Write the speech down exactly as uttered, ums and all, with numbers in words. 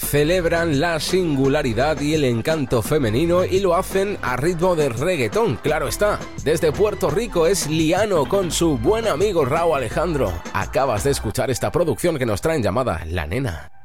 celebran la singularidad y el encanto femenino y lo hacen a ritmo de reggaetón, claro está. Desde Puerto Rico es Liano con su buen amigo Rauw Alejandro. Acabas de escuchar esta producción que nos traen llamada La Nena.